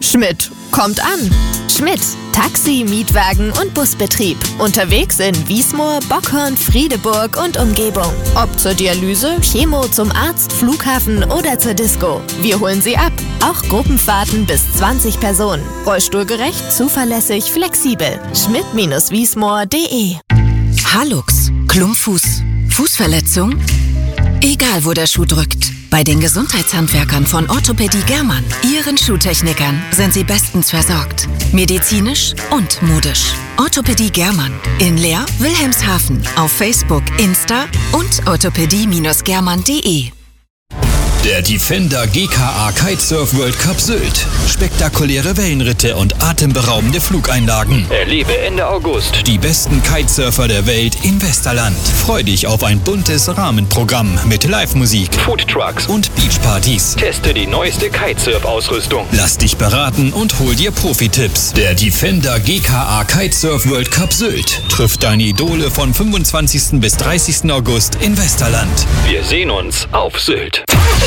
Schmidt kommt an. Schmidt, Taxi, Mietwagen und Busbetrieb. Unterwegs in Wiesmoor, Bockhorn, Friedeburg und Umgebung. Ob zur Dialyse, Chemo, zum Arzt, Flughafen oder zur Disco. Wir holen Sie ab. Auch Gruppenfahrten bis 20 Personen. Rollstuhlgerecht, zuverlässig, flexibel. Schmidt-wiesmoor.de. Hallux, Klumpfuß, Fußverletzung? Egal wo der Schuh drückt. Bei den Gesundheitshandwerkern von Orthopädie Germann, Ihren Schuhtechnikern, sind Sie bestens versorgt. Medizinisch und modisch. Orthopädie Germann in Leer, Wilhelmshaven, auf Facebook, Insta und orthopädie-germann.de. Der Defender GKA Kitesurf World Cup Sylt. Spektakuläre Wellenritte und atemberaubende Flugeinlagen. Erlebe Ende August Die besten Kitesurfer der Welt im Westerland. Freu dich auf ein buntes Rahmenprogramm mit Live-Musik, Foodtrucks und Beachpartys. Teste die neueste Kitesurf-Ausrüstung. Lass dich beraten und hol dir Profi-Tipps. Der Defender GKA Kitesurf World Cup Sylt trifft deine Idole von 25. bis 30. August in Westerland. Wir sehen uns auf Sylt.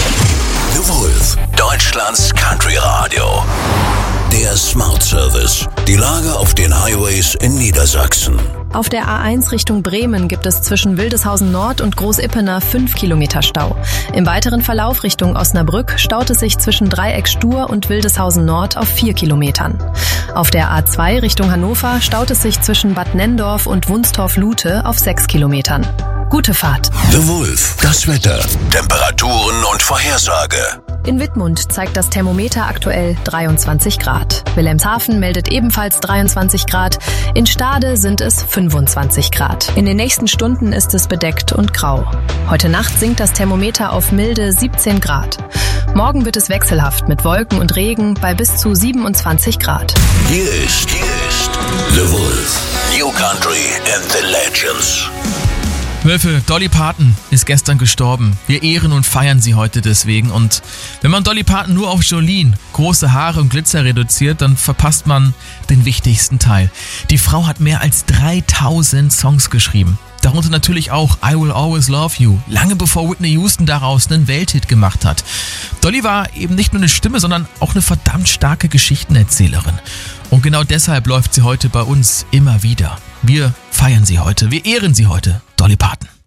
The Wolf, Deutschlands Country Radio. Der Smart Service. Die Lage auf den Highways in Niedersachsen. Auf der A1 Richtung Bremen gibt es zwischen Wildeshausen Nord und Großippener 5 Kilometer Stau. Im weiteren Verlauf Richtung Osnabrück staut es sich zwischen Dreieck Stur und Wildeshausen Nord auf 4 Kilometern. Auf der A2 Richtung Hannover staut es sich zwischen Bad Nenndorf und Wunstorf-Lute auf 6 Kilometern. Gute Fahrt. The Wolf, das Wetter, Temperaturen und Vorhersage. In Wittmund zeigt das Thermometer aktuell 23 Grad. Wilhelmshaven meldet ebenfalls 23 Grad. In Stade sind es 25 Grad. In den nächsten Stunden ist es bedeckt und grau. Heute Nacht sinkt das Thermometer auf milde 17 Grad. Morgen wird es wechselhaft mit Wolken und Regen bei bis zu 27 Grad. Hier ist The Wolf, New Country and the Legends. Wölfe, Dolly Parton ist gestern gestorben. Wir ehren und feiern sie heute deswegen. Und wenn man Dolly Parton nur auf Jolene, große Haare und Glitzer reduziert, dann verpasst man den wichtigsten Teil. Die Frau hat mehr als 3000 Songs geschrieben. Darunter natürlich auch I Will Always Love You, lange bevor Whitney Houston daraus einen Welthit gemacht hat. Dolly war eben nicht nur eine Stimme, sondern auch eine verdammt starke Geschichtenerzählerin. Und genau deshalb läuft sie heute bei uns immer wieder. Wir feiern sie heute, wir ehren sie heute, Dolly Parton.